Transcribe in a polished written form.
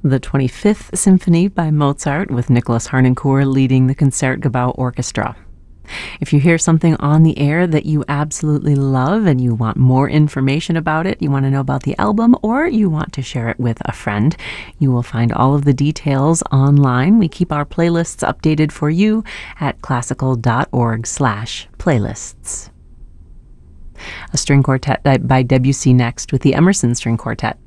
the 25th Symphony by Mozart with Nicholas Harnoncourt leading the Concertgebouw Orchestra. If you hear something on the air that you absolutely love and you want more information about it, you want to know about the album, or you want to share it with a friend, you will find all of the details online. We keep our playlists updated for you at classical.org/playlists. A string quartet by Debussy next with the Emerson String Quartet.